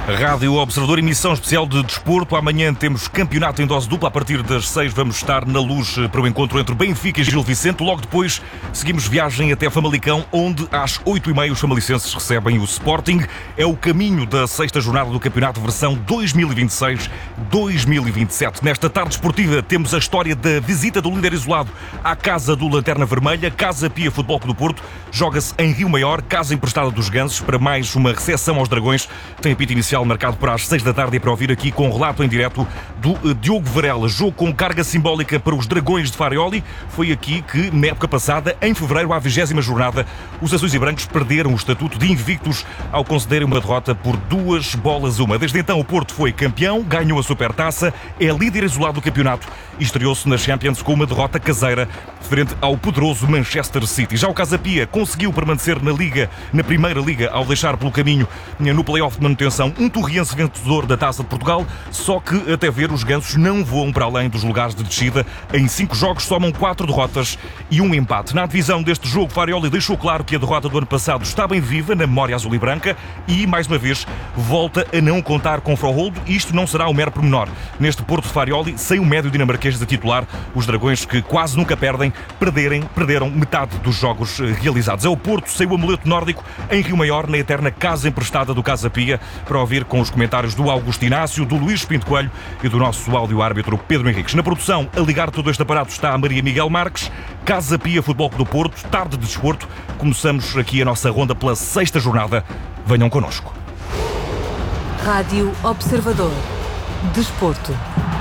Rádio Observador, emissão especial de desporto. Amanhã temos campeonato em dose dupla. A partir das 6 vamos estar na Luz para o encontro entre Benfica e Gil Vicente. Logo depois seguimos viagem até Famalicão, onde às 8h30 os famalicenses recebem o Sporting. É o caminho da sexta jornada do campeonato versão 2026-2027. Nesta tarde esportiva temos a história da visita do líder isolado à casa do Lanterna Vermelha, Casa Pia Futebol Clube do Porto. Joga-se em Rio Maior, casa emprestada dos Gansos, para mais uma recepção aos Dragões. Tem apito inicial marcado para as 6 da tarde e para ouvir aqui com relato em direto do Diogo Varela. Jogo com carga simbólica para os Dragões de Farioli. Foi aqui que, na época passada, em fevereiro, à 20ª jornada, os azuis e brancos perderam o estatuto de invictos ao concederem uma derrota por 2-1. Desde então, o Porto foi campeão, ganhou a Supertaça, é líder isolado do campeonato e estreou-se na Champions com uma derrota caseira frente ao poderoso Manchester City. Já o Casa Pia conseguiu permanecer na Primeira Liga ao deixar pelo caminho, no play-off de manutenção, um torriense vencedor da Taça de Portugal, só que até ver os gansos não voam para além dos lugares de descida. Em 5 jogos somam 4 derrotas e um empate. Na divisão deste jogo, Farioli deixou claro que a derrota do ano passado está bem viva na memória azul e branca e, mais uma vez, volta a não contar com Froholdo. Isto não será um mero pormenor. Neste Porto de Farioli, sem o médio dinamarquês de titular, os Dragões, que quase nunca perdem, perderam metade dos jogos realizados. É o Porto sem o amuleto nórdico em Rio Maior, na eterna casa emprestada do Casa Pia, para ouvir com os comentários do Augusto Inácio, do Luís Pinto Coelho e do nosso áudio-árbitro Pedro Henriques. Na produção, a ligar todo este aparato, está a Maria Miguel Marques. Casa Pia Futebol Clube do Porto, tarde de desporto. Começamos aqui a nossa ronda pela 6ª jornada. Venham connosco. Rádio Observador. Desporto.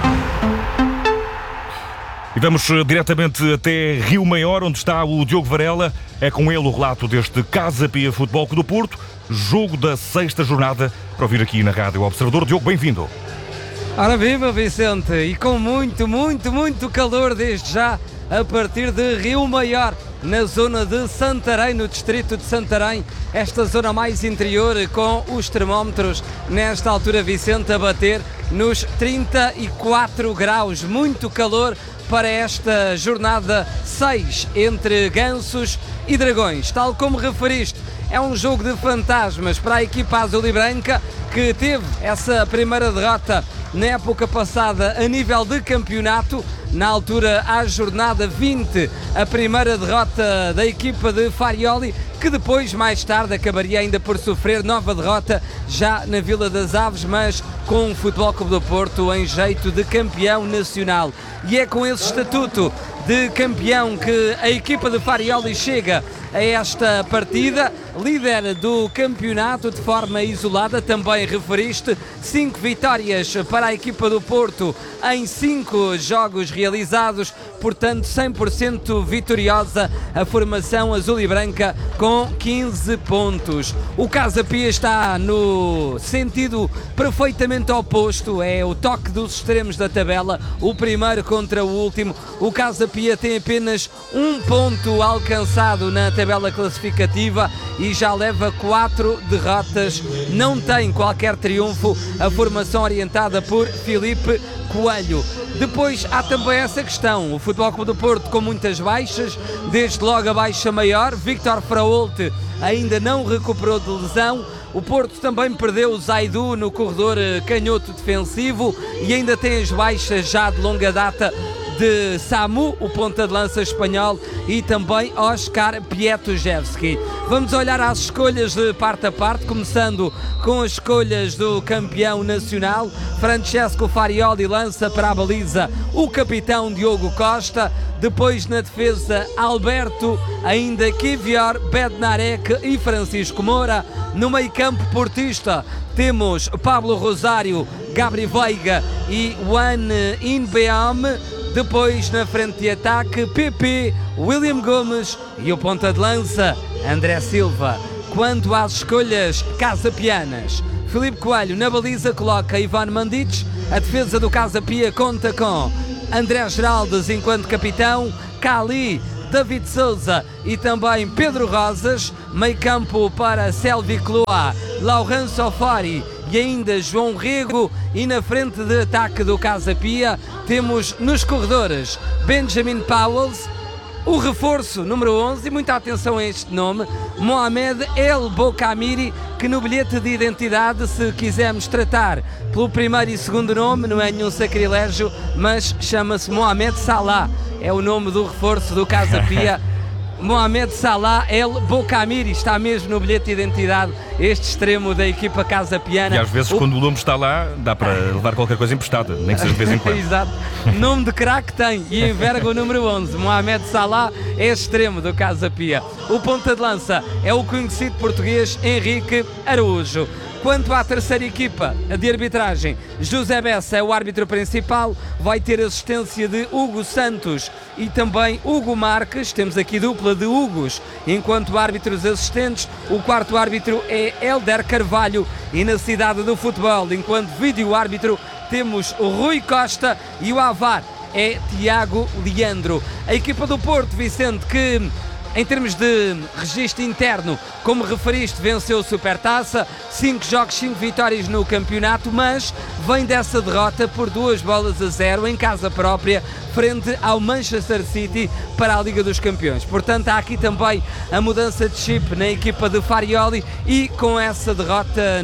E vamos diretamente até Rio Maior, onde está o Diogo Varela. É com ele o relato deste Casa Pia Futebol Clube do Porto, jogo da 6ª jornada, para ouvir aqui na Rádio Observador. Diogo, bem-vindo. Ora viva, Vicente, e com muito calor desde já, a partir de Rio Maior, na zona de Santarém, no distrito de Santarém, esta zona mais interior, com os termómetros nesta altura, Vicente, a bater nos 34 graus, muito calor para esta jornada 6 entre Gansos e Dragões. Tal como referiste, é um jogo de fantasmas para a equipa azul e branca, que teve essa primeira derrota na época passada a nível de campeonato. Na altura, à jornada 20, a primeira derrota da equipa de Farioli, que depois, mais tarde, acabaria ainda por sofrer nova derrota já na Vila das Aves, mas com o Futebol Clube do Porto em jeito de campeão nacional. E é com esse estatuto de campeão que a equipa de Farioli chega a esta partida, líder do campeonato de forma isolada. Também referiste 5 vitórias para a equipa do Porto em 5 jogos realizados, portanto 100% vitoriosa a formação azul e branca com 15 pontos. O Casa Pia está no sentido perfeitamente oposto, é o toque dos extremos da tabela, o primeiro contra o último. O Casa Pia tem apenas 1 ponto alcançado na tabela classificativa e já leva 4 derrotas, não tem qualquer triunfo a formação orientada por Filipe Coelho. Depois há também essa questão, o Futebol Clube do Porto com muitas baixas, desde logo a baixa maior, Victor Fraolte ainda não recuperou de lesão. O Porto também perdeu o Zaidu no corredor canhoto defensivo e ainda tem as baixas já de longa data de Samu, o ponta de lança espanhol, e também Oscar Pietujevski. Vamos olhar às escolhas de parte a parte, começando com as escolhas do campeão nacional. Francesco Farioli lança para a baliza o capitão Diogo Costa. Depois na defesa, Alberto, ainda Kivior, Bednarek e Francisco Moura. No meio campo portista temos Pablo Rosário, Gabri Veiga e Juan Inbeam. Depois na frente de ataque, PP, William Gomes e o ponta de lança, André Silva. Quanto às escolhas casapianas, Filipe Coelho na baliza coloca Ivan Mandic. A defesa do Casa Pia conta com André Geraldes enquanto capitão, Cali, David Souza e também Pedro Rosas. Meio campo para Selvi Cloa, Laurent Sofari e ainda João Rego. E na frente de ataque do Casa Pia temos nos corredores Benjamin Powells, o reforço número 11, e muita atenção a este nome, Mohamed El Boukamiri, que no bilhete de identidade, se quisermos tratar pelo primeiro e segundo nome, não é nenhum sacrilégio, mas chama-se Mohamed Salah, é o nome do reforço do Casa Pia. Mohamed Salah El Boukamiri está mesmo no bilhete de identidade, este extremo da equipa Casa Piana. E às vezes quando o nome está lá dá para levar qualquer coisa emprestada, nem que seja de vez em quando. Exato, nome de craque tem e enverga o número 11, Mohamed Salah é extremo do Casa Pia. O ponta de lança é o conhecido português Henrique Araújo. Quanto à terceira equipa de arbitragem, José Bessa é o árbitro principal, vai ter assistência de Hugo Santos e também Hugo Marques, temos aqui dupla de Hugos, enquanto árbitros assistentes, o quarto árbitro é Hélder Carvalho e na cidade do futebol, enquanto vídeo-árbitro temos o Rui Costa e o AVAR é Tiago Leandro. A equipa do Porto, Vicente, que em termos de registro interno, como referiste, venceu a Supertaça, 5 jogos, 5 vitórias no campeonato, mas vem dessa derrota por 2-0 em casa própria, frente ao Manchester City para a Liga dos Campeões. Portanto, há aqui também a mudança de chip na equipa de Farioli e com essa derrota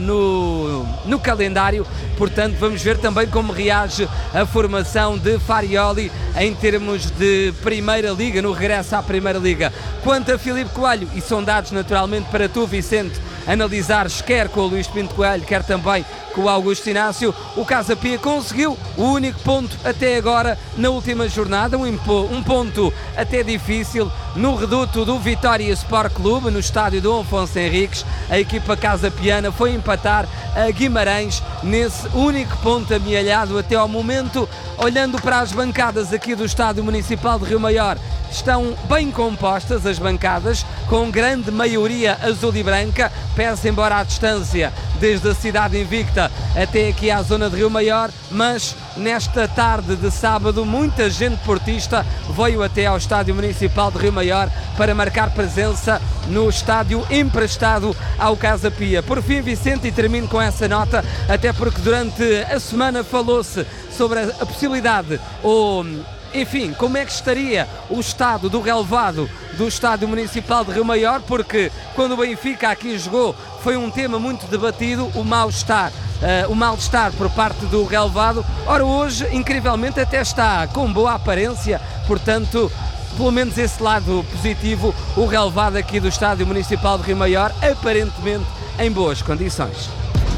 no calendário, portanto, vamos ver também como reage a formação de Farioli em termos de Primeira Liga, no regresso à Primeira Liga. Quanto a Filipe Coelho, e são dados naturalmente para tu, Vicente, analisares quer com o Luís Pinto Coelho, quer também com o Augusto Inácio, o Casa Pia conseguiu o único ponto até agora na última jornada, um ponto até difícil no reduto do Vitória Sport Clube, no estádio do Afonso Henriques. A equipa Casa Piana foi empatar a Guimarães nesse único ponto amealhado até ao momento. Olhando para as bancadas aqui do Estádio Municipal de Rio Maior, estão bem compostas as bancadas, com grande maioria azul e branca, pese embora à distância desde a cidade invicta até aqui à zona de Rio Maior, mas nesta tarde de sábado muita gente portista veio até ao Estádio Municipal de Rio Maior para marcar presença no estádio emprestado ao Casa Pia. Por fim, Vicente, e termino com essa nota, até porque durante a semana falou-se sobre a possibilidade, enfim, como é que estaria o estado do relevado do Estádio Municipal de Rio Maior, porque quando o Benfica aqui jogou foi um tema muito debatido, o mal-estar por parte do relevado. Ora, hoje, incrivelmente, até está com boa aparência, portanto, pelo menos esse lado positivo, o relevado aqui do Estádio Municipal de Rio Maior, aparentemente em boas condições.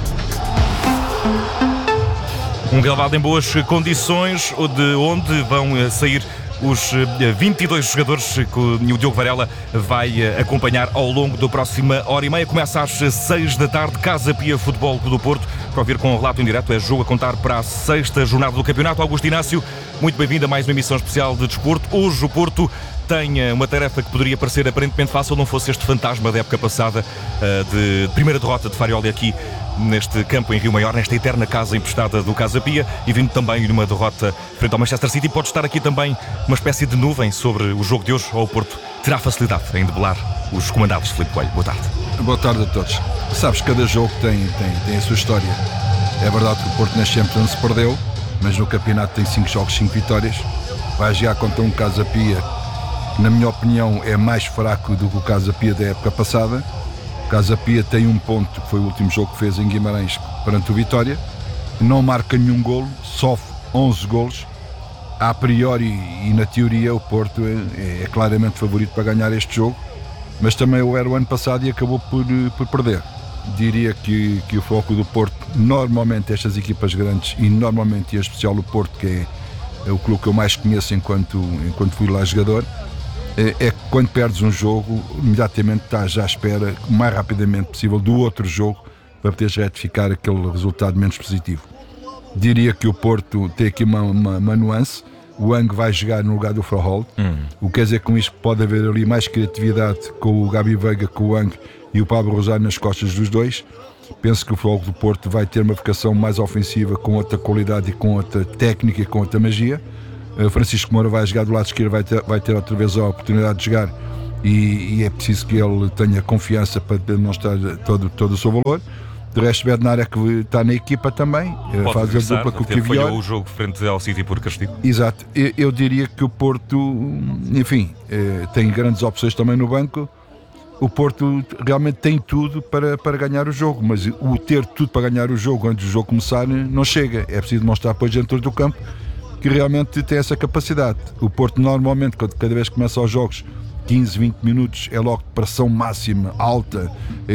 Um relevado em boas condições, de onde vão sair os 22 jogadores que o Diogo Varela vai acompanhar ao longo da próxima hora e meia. Começa às 6 da tarde, Casa Pia Futebol Clube do Porto. Para ouvir com o relato em direto, é jogo a contar para a 6ª jornada do campeonato. Augusto Inácio, muito bem-vindo a mais uma emissão especial de desporto. Hoje o Porto tem uma tarefa que poderia parecer aparentemente fácil, não fosse este fantasma da época passada, de primeira derrota de Farioli aqui neste campo em Rio Maior, nesta eterna casa emprestada do Casa Pia, e vindo também numa derrota frente ao Manchester City. Pode estar aqui também uma espécie de nuvem sobre o jogo de hoje, ou o Porto terá facilidade em debelar os comandados de Filipe Coelho? Boa tarde. Boa tarde a todos. Sabes, cada jogo tem a sua história. É verdade que o Porto neste Champions não se perdeu, mas no campeonato tem 5 jogos, 5 vitórias. Vai jogar contra um Casa Pia que, na minha opinião, é mais fraco do que o Casa Pia da época passada. O Casa Pia tem um ponto, que foi o último jogo que fez em Guimarães perante o Vitória. Não marca nenhum golo, sofre 11 golos. A priori e na teoria o Porto é claramente favorito para ganhar este jogo, mas também o era o ano passado e acabou por perder. Diria que o foco do Porto, normalmente estas equipas grandes, e normalmente em especial o Porto, que é o clube que eu mais conheço enquanto fui lá jogador, é que quando perdes um jogo, imediatamente estás à espera, o mais rapidamente possível, do outro jogo, para poderes retificar aquele resultado menos positivo. Diria que o Porto tem aqui uma nuance. O Ang vai jogar no lugar do Froholt, o que quer dizer com isto que pode haver ali mais criatividade com o Gabi Veiga, com o Ang e o Pablo Rosário nas costas dos dois. Penso que o Futebol do Porto vai ter uma vocação mais ofensiva, com outra qualidade e com outra técnica e com outra magia. Francisco Moura vai jogar do lado esquerdo, vai ter outra vez a oportunidade de jogar, e é preciso que ele tenha confiança para demonstrar todo o seu valor. De resto, Bednar é que está na equipa também, faz a dupla com o Kivior. Falhou o jogo frente ao City por castigo. Exato, eu diria que o Porto, enfim, tem grandes opções também no banco. O Porto realmente tem tudo para ganhar o jogo, mas o ter tudo para ganhar o jogo antes do jogo começar não chega. É preciso mostrar depois dentro do campo que realmente tem essa capacidade. O Porto normalmente, cada vez que começa os jogos, 15, 20 minutos é logo de pressão máxima, alta,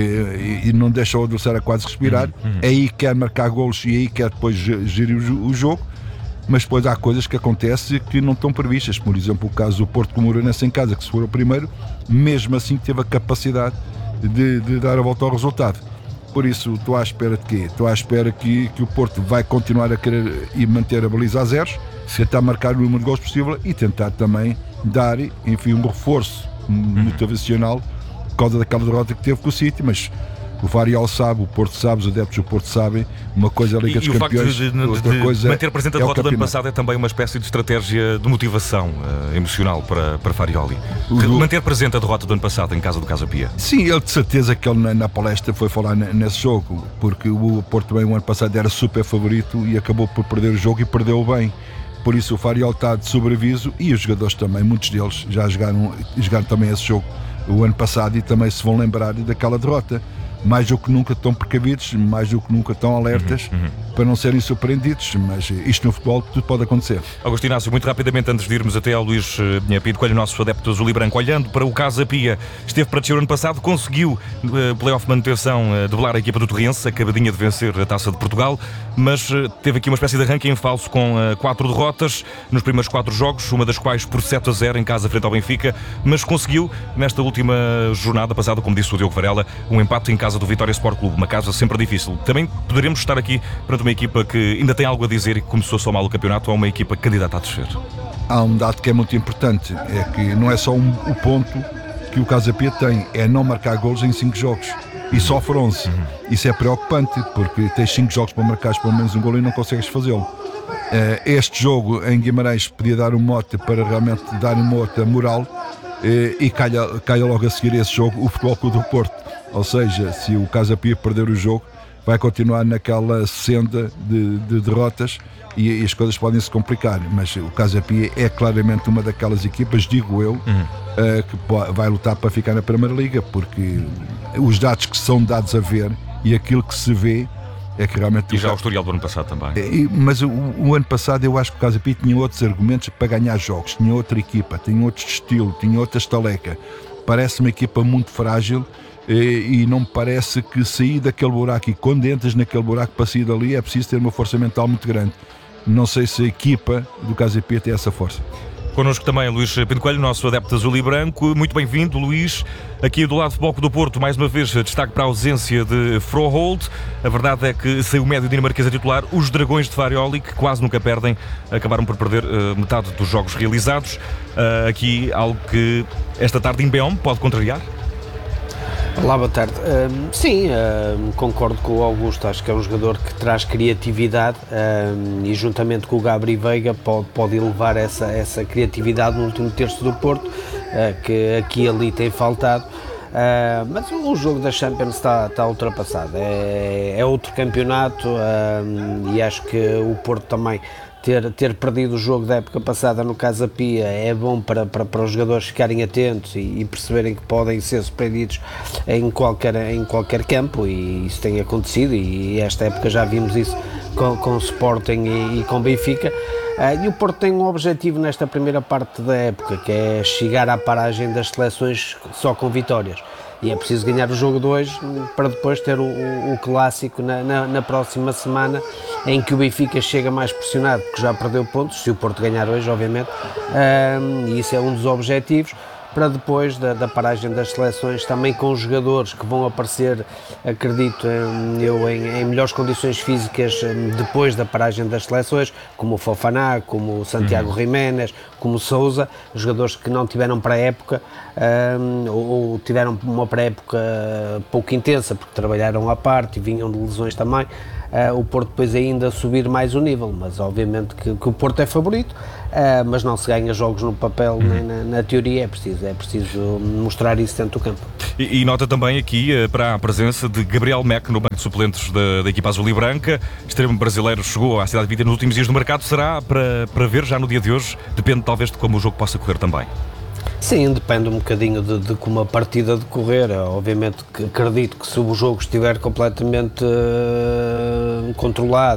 e não deixa o adversário quase respirar. É aí que quer marcar golos e aí quer depois gerir o jogo. Mas depois há coisas que acontecem que não estão previstas. Por exemplo, o caso do Porto com o Moreirense em casa, que se for o primeiro, mesmo assim teve a capacidade de dar a volta ao resultado. Por isso, estou à espera de quê? Estou à espera que o Porto vai continuar a querer e manter a baliza a zeros, tentar marcar o número de gols possível e tentar também dar, enfim, um reforço motivacional por causa daquela derrota que teve com o City, mas o Fariol sabe, o Porto sabe, os adeptos do Porto sabem, uma coisa é a Liga dos Campeões, outra coisa manter presente a derrota do ano passado é também uma espécie de estratégia de motivação emocional para Farioli. Manter presente a derrota do ano passado em casa do Casa Pia. Sim, ele de certeza que ele na palestra foi falar nesse jogo, porque o Porto também o ano passado era super favorito e acabou por perder o jogo e perdeu bem. Por isso o Fariol está de sobreaviso e os jogadores também, muitos deles já jogaram também esse jogo o ano passado e também se vão lembrar daquela derrota. Mais do que nunca estão precavidos, mais do que nunca estão alertas para não serem surpreendidos, mas isto no futebol tudo pode acontecer. Augusto Inácio, muito rapidamente antes de irmos até ao Luís Pinto Coelho, nosso adepto azul e branco, olhando para o Casa Pia, esteve para descer o ano passado, conseguiu playoff de manutenção, debelar a equipa do Torrense, acabadinha de vencer a Taça de Portugal, mas teve aqui uma espécie de arranque em falso com 4 derrotas nos primeiros 4 jogos, uma das quais por 7-0 em casa frente ao Benfica, mas conseguiu nesta última jornada passada, como disse o Diogo Varela, um empate em casa do Vitória Sport Clube, uma casa sempre difícil. Também poderemos estar aqui perante uma equipa que ainda tem algo a dizer e que começou só mal o campeonato, ou uma equipa candidata a descer? Há um dado que é muito importante, é que não é só o ponto que o Casa Pia tem, é não marcar golos em 5 jogos e sofre 11. Isso é preocupante, porque tens 5 jogos para marcares pelo menos um golo e não consegues fazê-lo. Este jogo em Guimarães podia dar um mote para realmente dar uma outra moral e calha logo a seguir esse jogo o Futebol Clube do Porto. Ou seja, se o Casa Pia perder o jogo, vai continuar naquela senda de derrotas e as coisas podem se complicar. Mas o Casa Pia é claramente uma daquelas equipas, digo eu, que vai lutar para ficar na Primeira Liga, porque os dados que são dados a ver e aquilo que se vê é que realmente... E já o historial do ano passado também. Mas o ano passado eu acho que o Casa Pia tinha outros argumentos para ganhar jogos, tinha outra equipa, tinha outro estilo, tinha outra estaleca. Parece uma equipa muito frágil. E não me parece que sair daquele buraco, e quando entras naquele buraco para sair dali é preciso ter uma força mental muito grande. Não sei se a equipa do Casa Pia tem essa força. Connosco também Luís Pinto Coelho, nosso adepto azul e branco. Muito bem-vindo, Luís. Aqui do lado do Futebol Clube do Porto, mais uma vez destaque para a ausência de Froholt. A verdade é que saiu o médio dinamarquês a titular. Os Dragões de Farioli, que quase nunca perdem, acabaram por perder metade dos jogos realizados. Aqui algo que esta tarde em Beom pode contrariar? Olá, boa tarde. Sim, concordo com o Augusto, acho que é um jogador que traz criatividade e juntamente com o Gabri Veiga pode elevar essa criatividade no último terço do Porto, que aqui e ali tem faltado. Mas o jogo da Champions está ultrapassado, é outro campeonato e acho que o Porto também ter perdido o jogo da época passada no Casa Pia é bom para os jogadores ficarem atentos e perceberem que podem ser surpreendidos em qualquer campo, e isso tem acontecido, e esta época já vimos isso com o Sporting e com o Benfica. E o Porto tem um objetivo nesta primeira parte da época, que é chegar à paragem das seleções só com vitórias. E é preciso ganhar o jogo de hoje para depois ter o clássico na próxima semana, em que o Benfica chega mais pressionado, porque já perdeu pontos, se o Porto ganhar hoje, obviamente, e isso é um dos objetivos, para depois da paragem das seleções, também com os jogadores que vão aparecer, acredito eu, em melhores condições físicas depois da paragem das seleções, como o Fofana, como o Santiago Jiménez, como o Sousa, jogadores que não tiveram pré-época ou tiveram uma pré-época pouco intensa, porque trabalharam à parte e vinham de lesões também. O Porto depois ainda subir mais o nível, mas obviamente que o Porto é favorito, mas não se ganha jogos no papel nem na teoria, é é preciso mostrar isso dentro do campo. E nota também aqui para a presença de Gabriel Meck no banco de suplentes da equipa azul e branca. Extremo brasileiro, chegou à cidade de Vitória nos últimos dias do mercado. Será para ver já no dia de hoje? Depende talvez de como o jogo possa correr também. Sim, depende um bocadinho de como a partida decorrer. Obviamente que acredito que se o jogo estiver completamente controlado